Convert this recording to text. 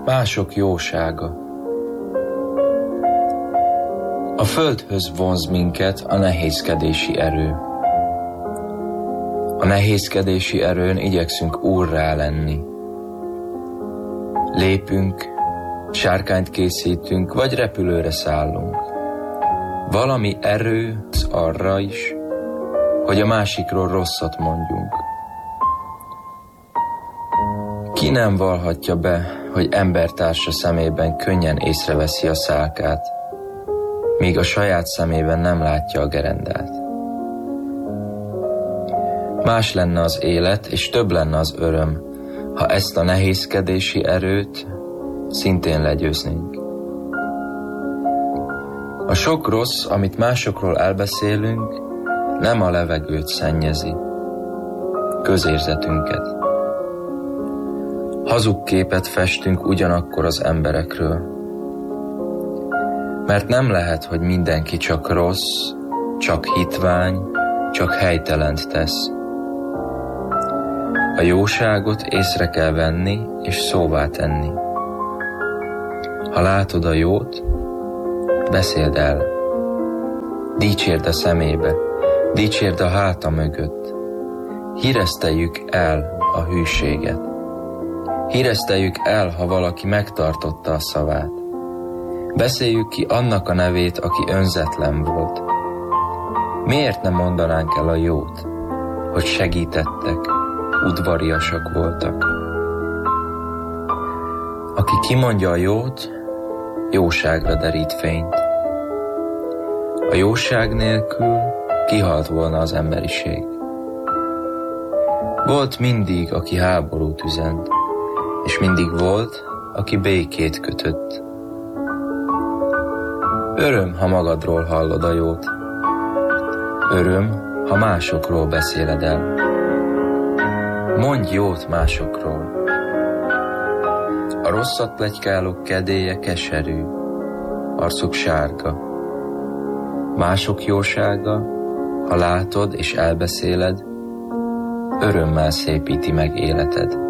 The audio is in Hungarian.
Mások jósága. A földhöz vonz minket a nehézkedési erő. A nehézkedési erőn igyekszünk úrrá lenni. Lépünk, sárkányt készítünk, vagy repülőre szállunk. Valami erő arra is, hogy a másikról rosszat mondjunk. Ki nem vallhatja be, hogy embertársa szemében könnyen észreveszi a szálkát, míg a saját szemében nem látja a gerendát. Más lenne az élet, és több lenne az öröm, ha ezt a nehézkedési erőt szintén legyőznénk. A sok rossz, amit másokról elbeszélünk, nem a levegőt szennyezi, közérzetünket. Hazug képet festünk ugyanakkor az emberekről. Mert nem lehet, hogy mindenki csak rossz, csak hitvány, csak helytelent tesz. A jóságot észre kell venni és szóvá tenni. Ha látod a jót, beszéld el. Dicsérd a szemébe, dicsérd a háta mögött. Híreszteljük el a hűséget. Híreszteljük el, ha valaki megtartotta a szavát. Beszéljük ki annak a nevét, aki önzetlen volt. Miért nem mondanánk el a jót, hogy segítettek, udvariasak voltak? Aki kimondja a jót, jóságra derít fényt. A jóság nélkül kihalt volna az emberiség. Volt mindig, aki háborút üzent, és mindig volt, aki békét kötött. Öröm, ha magadról hallod a jót. Öröm, ha másokról beszéled el. Mondj jót másokról. A rosszat pletykálók kedélye keserű, arcuk sárga. Mások jósága, ha látod és elbeszéled, örömmel szépíti meg életed.